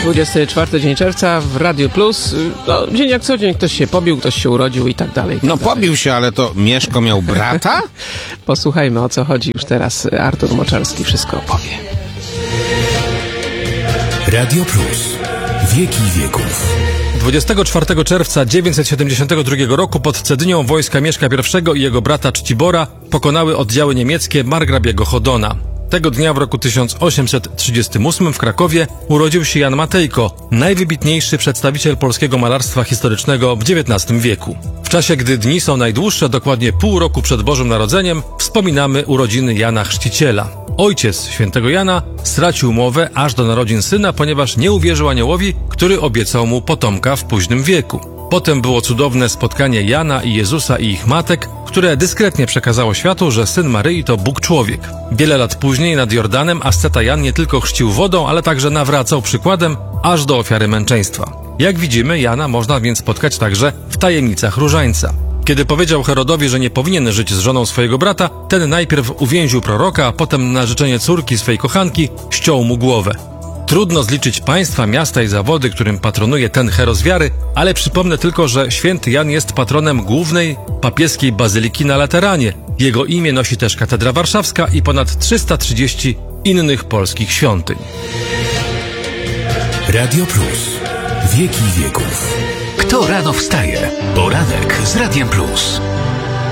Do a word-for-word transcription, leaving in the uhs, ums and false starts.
dwudziesty czwarty dzień czerwca w Radiu Plus. No, dzień jak co dzień, ktoś się pobił, ktoś się urodził i tak dalej. I tak no dalej. pobił się, ale to Mieszko miał brata? Posłuchajmy, o co chodzi już teraz. Artur Moczarski wszystko opowie. Radio Plus. Wieki wieków. dwudziestego czwartego czerwca dziewięćset siedemdziesiątego drugiego roku pod Cednią wojska Mieszka I i jego brata Czcibora pokonały oddziały niemieckie margrabiego Chodona. Tego dnia w roku tysiąc osiemset trzydziestym ósmym w Krakowie urodził się Jan Matejko, najwybitniejszy przedstawiciel polskiego malarstwa historycznego w dziewiętnastym wieku. W czasie, gdy dni są najdłuższe, dokładnie pół roku przed Bożym Narodzeniem, wspominamy urodziny Jana Chrzciciela. Ojciec świętego Jana stracił mowę aż do narodzin syna, ponieważ nie uwierzył aniołowi, który obiecał mu potomka w późnym wieku. Potem było cudowne spotkanie Jana i Jezusa i ich matek, które dyskretnie przekazało światu, że syn Maryi to Bóg człowiek. Wiele lat później nad Jordanem asceta Jan nie tylko chrzcił wodą, ale także nawracał przykładem aż do ofiary męczeństwa. Jak widzimy, Jana można więc spotkać także w tajemnicach różańca. Kiedy powiedział Herodowi, że nie powinien żyć z żoną swojego brata, ten najpierw uwięził proroka, a potem na życzenie córki swej kochanki ściął mu głowę. Trudno zliczyć państwa, miasta i zawody, którym patronuje ten heros wiary, ale przypomnę tylko, że święty Jan jest patronem głównej papieskiej bazyliki na Lateranie. Jego imię nosi też Katedra Warszawska i ponad trzysta trzydzieści innych polskich świątyń. Radio Plus. Wieki wieków. Kto rano wstaje? Poranek z Radiem Plus.